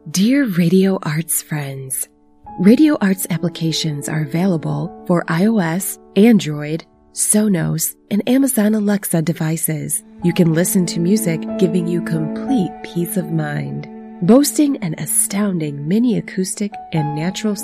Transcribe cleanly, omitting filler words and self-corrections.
Dear Radio Arts friends, Radio Arts applications are available for iOS, Android, Sonos, and Amazon Alexa devices. You can listen to music giving you complete peace of mind. Boasting an astounding mini acoustic and natural